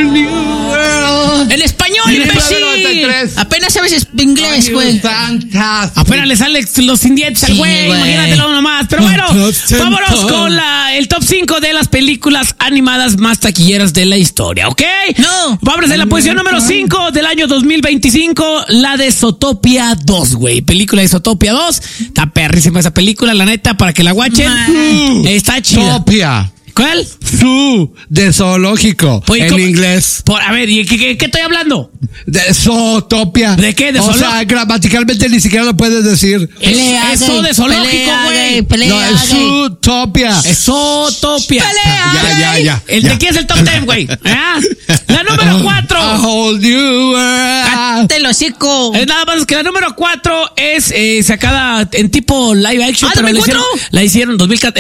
whole new world. En español, imbécil. Apenas sabes inglés, güey. Apenas le salen los sin dientes al güey. Imagínatelo nomás. Pero bueno, vámonos con el top 5 de las películas animadas más taquilleras de la historia, ¿ok? No. Vámonos en la posición número 5 del año 2025, la de Zootopia 2, güey. Película de Zootopia 2. Está perrísima esa película, la neta, para que la watchen. Está chida. Zootopia. ¿Cuál? Zoo, de zoológico, Pues, en ¿cómo? inglés. A ver, ¿y qué estoy hablando? De Zootopia. ¿De qué? ¿De O zoológico? sea, gramaticalmente ni siquiera lo puedes decir. Eso de zoológico, güey. No, es Zootopia. Es Zootopia. Ya. ¿De quién es el top 10, güey? ¿Ah? La número 4. A whole new world. Te lo hocico. Es nada más que la número 4 es sacada en tipo live action. ¿Ah, pero 2004? la hicieron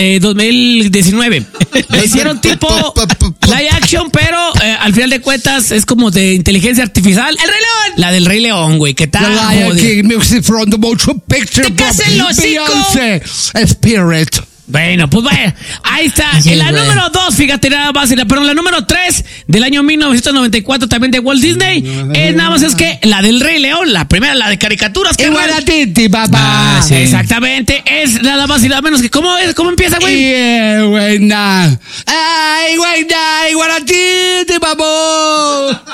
2019. La hicieron tipo live action, pero al final de cuentas es como de inteligencia artificial. ¡El Rey León! La del Rey León, güey. ¿Qué tal? The Lion King, music from the motion picture. ¡Te cases el hocico! Beyoncé, Spirit. Bueno, pues vaya, ahí está. Sí, En la güey. número 2, fíjate nada más, pero en la número 3 del año 1994 también de Walt Disney, es nada más es que la del Rey León, la primera, la de caricaturas. Igual a Titi, papá. Sí. Exactamente, es nada más y nada menos que, ¿cómo empieza, güey? Yeah, buena. Ay, buena, igual a Titi, papá.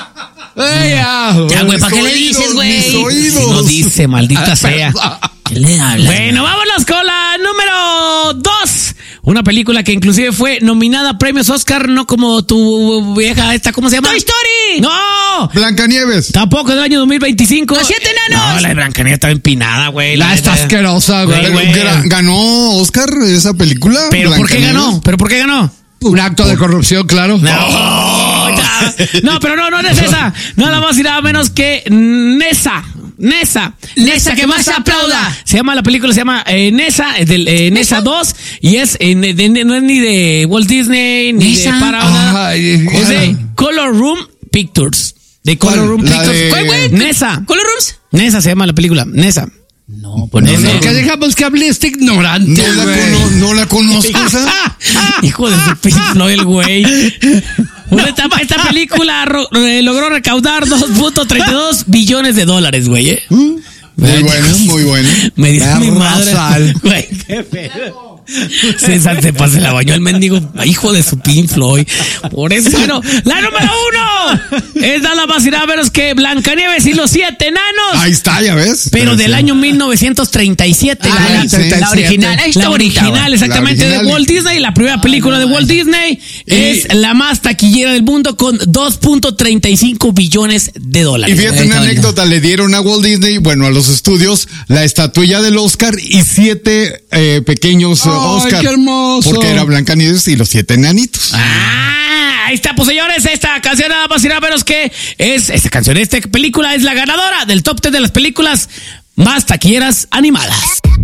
Ya, güey, ¿para qué le dices, güey? No dice, maldita sea. ¿Qué le hablas? Bueno, vámonos con la número 2. Una película que inclusive fue nominada a premios Oscar, no como tu vieja esta, ¿cómo se llama? ¡Toy Story! ¡No! Blancanieves. Tampoco del año 2025. ¡Los 7 enanos! No, la de Blancanieves estaba empinada, güey. La está asquerosa, güey. Güey. ¿Ganó Oscar esa película? ¿Pero por qué ganó? Un acto de corrupción, claro. No, pero no es esa. Nada más y nada menos que Nessa, que más aplauda. Se llama la película, se llama Nessa, Nessa 2, y es no es ni de Walt Disney ni Nessa. de Paramount. Ay, Es de Color Room Pictures. De Color Room La Pictures. de- ¿Cuál, güey? Nessa. ¿Color Rooms? Nessa se llama la película. Nessa. No, pues no. No. Que dejamos que hable este ignorante, güey. No la conozco. Hijo de su Pink Floyd, el güey. Esta película logró recaudar 2.32 billones de dólares, güey. Muy bueno. Me dice mi madre. Arrasal. Güey, qué pedo. César se pasa, la bañó el mendigo, hijo de su Pink Floyd. Por eso, bueno, la número 1 es nada más y nada menos que Blancanieves y los 7 enanos. Ahí está, ya ves. Pero del año 1937. Ah, sí. la original. Ahí está La bonita, original, güey. exactamente, La original. de Walt Disney. La primera película de Walt Disney es la más taquillera del mundo con 2.35 billones de Y dólares. fíjate una anécdota, le dieron a Walt Disney, bueno, a los estudios, la estatuilla del Oscar y 7 pequeños Oscar. qué hermoso. Porque era Blancanieves y los 7 enanitos. Ahí está, pues señores, esta canción nada más y nada menos que esta película es la ganadora del top 10 de las películas más taquilleras animadas.